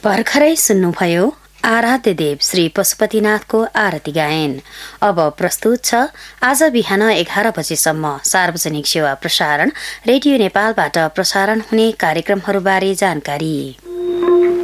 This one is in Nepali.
भर्खरै सुन्नुभयो आराध्य देव श्री पशुपतिनाथको आरती गायन। अब प्रस्तुत छ आज बिहान 11 बजेसम्म सार्वजनिक सेवा प्रसारण रेडियो नेपालबाट प्रसारण हुने कार्यक्रमहरूबारे जानकारी।